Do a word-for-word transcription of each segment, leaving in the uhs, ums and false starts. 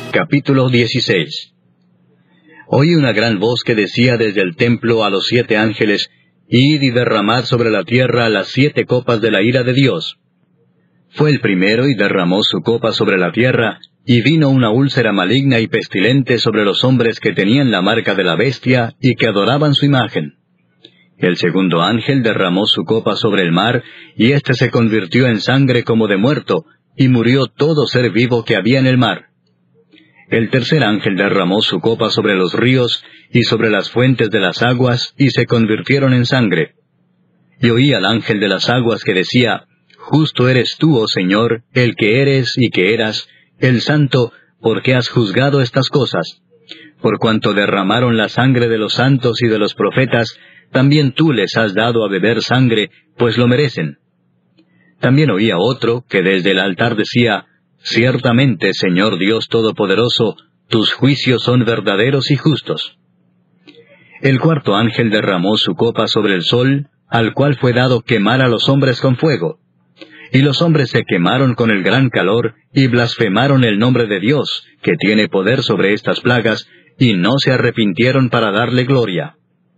Capítulo dieciséis. Oí una gran voz que decía desde el templo a los siete ángeles: Id y derramad sobre la tierra las siete copas de la ira de Dios. Fue el primero y derramó su copa sobre la tierra, y vino una úlcera maligna y pestilente sobre los hombres que tenían la marca de la bestia y que adoraban su imagen. El segundo ángel derramó su copa sobre el mar, y éste se convirtió en sangre como de muerto, y murió todo ser vivo que había en el mar. El tercer ángel derramó su copa sobre los ríos y sobre las fuentes de las aguas, y se convirtieron en sangre. Y oí al ángel de las aguas que decía: Justo eres tú, oh Señor, el que eres y que eras, el Santo, porque has juzgado estas cosas. Por cuanto derramaron la sangre de los santos y de los profetas, también tú les has dado a beber sangre, pues lo merecen. También oí a otro que desde el altar decía: Ciertamente, Señor Dios Todopoderoso, tus juicios son verdaderos y justos. El cuarto ángel derramó su copa sobre el sol, al cual fue dado quemar a los hombres con fuego. Y los hombres se quemaron con el gran calor, y blasfemaron el nombre de Dios, que tiene poder sobre estas plagas, y no se arrepintieron para darle gloria.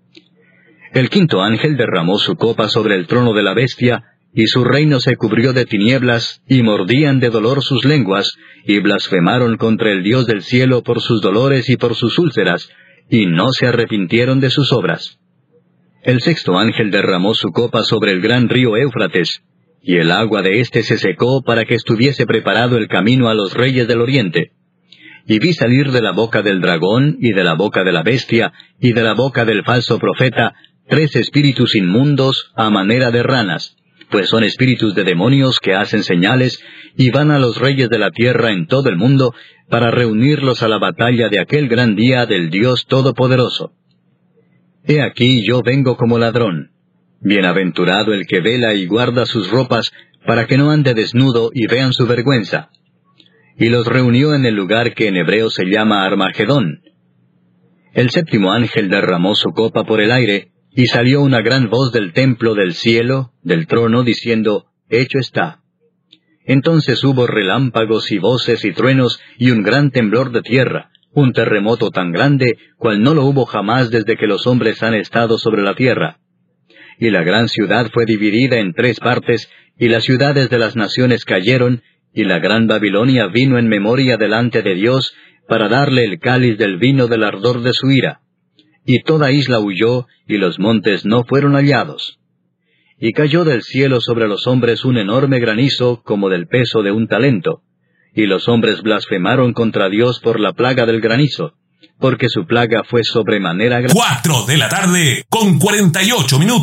El quinto ángel derramó su copa sobre el trono de la bestia, y su reino se cubrió de tinieblas, y mordían de dolor sus lenguas, y blasfemaron contra el Dios del cielo por sus dolores y por sus úlceras, y no se arrepintieron de sus obras. El sexto ángel derramó su copa sobre el gran río Éufrates, y el agua de éste se secó para que estuviese preparado el camino a los reyes del oriente. Y vi salir de la boca del dragón, y de la boca de la bestia, y de la boca del falso profeta, tres espíritus inmundos a manera de ranas, pues son espíritus de demonios que hacen señales, y van a los reyes de la tierra en todo el mundo, para reunirlos a la batalla de aquel gran día del Dios Todopoderoso. He aquí yo vengo como ladrón. Bienaventurado el que vela y guarda sus ropas, para que no ande desnudo y vean su vergüenza. Y los reunió en el lugar que en hebreo se llama Armagedón. El séptimo ángel derramó su copa por el aire, y salió una gran voz del templo del cielo, del trono, diciendo: Hecho está. Entonces hubo relámpagos y voces y truenos, y un gran temblor de tierra, un terremoto tan grande, cual no lo hubo jamás desde que los hombres han estado sobre la tierra. Y la gran ciudad fue dividida en tres partes, y las ciudades de las naciones cayeron, y la gran Babilonia vino en memoria delante de Dios, para darle el cáliz del vino del ardor de su ira. Y toda isla huyó, y los montes no fueron hallados. Y cayó del cielo sobre los hombres un enorme granizo, como del peso de un talento. Y los hombres blasfemaron contra Dios por la plaga del granizo, porque su plaga fue sobremanera grande. Cuatro de la tarde, con cuarenta y ocho minutos.